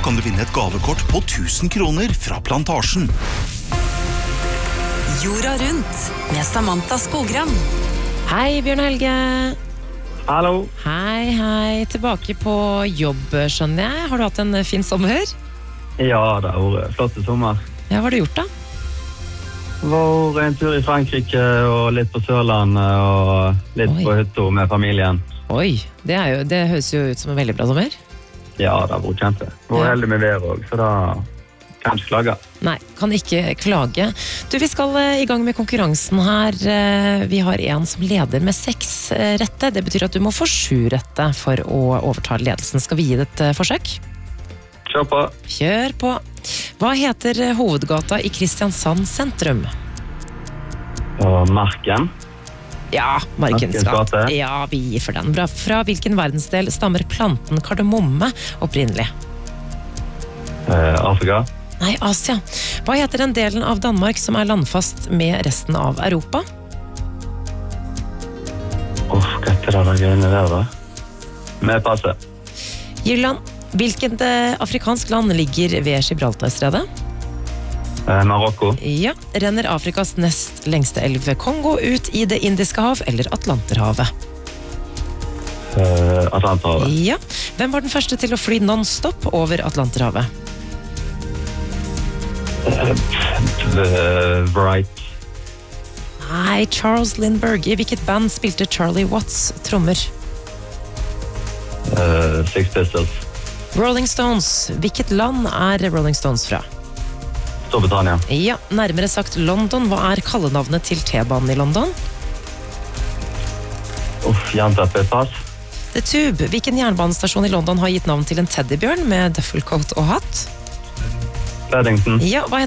kan du vinne et gavekort på 1000 kroner fra Plantasjen. Jorda rundt med Samantha Skogran. Hei, Bjørn Helge. Hallo. Hei. Tilbake på jobb, skjønner jeg. Har du hatt en fin sommer? Ja, det har vært flott sommer. Ja, hva har du gjort da? Var en tur i Frankrike og litt på Sørlandet og litt på hytta med familien. Oi, det høres jo ut som en veldig bra sommer. Ja, det har vært kjempe. Var heldig med vær også, så da kan ikke klage. Nei, kan ikke klage. Du, vi skal i gang med konkurransen her. Vi har en som leder med 6 rette. Det betyr at du må få 7 rette for å overta ledelsen. Skal vi gi det et forsøk? Kjør på. Kjør på. Hva heter hovedgata i Kristiansand sentrum? Marken. Ja, Markens gate. gate. Ja, vi gir for den. Bra. Fra hvilken verdensdel stammer planten kardemomme opprinnelig? Afrika. Nei, Asia. Hva heter den delen av Danmark som er landfast med resten av Europa? Hva heter det greiene der da? Med passe. Irland. Hvilket afrikansk land ligger ved Gibraltarstredet? Marokko. Ja. Renner Afrikas nest lengste elv Kongo ut i det Indiske hav eller Atlanterhavet? Atlanterhavet. Ja. Hvem var den første til å fly non-stop over Atlanterhavet? Wright. Nei, Charles Lindbergh. I hvilket band spilte Charlie Watts trommer? Six Pistols. Rolling Stones. Hvilket land er Rolling Stones fra? Storbritannia. Ja, nærmere sagt London. Hva er kallenavnet til T-banen i London? Jernteppe, pass. The Tube. Hvilken jernbanestasjon i London har gitt navn til en teddybjørn med duffelcoat og hatt? Paddington. Ja, hva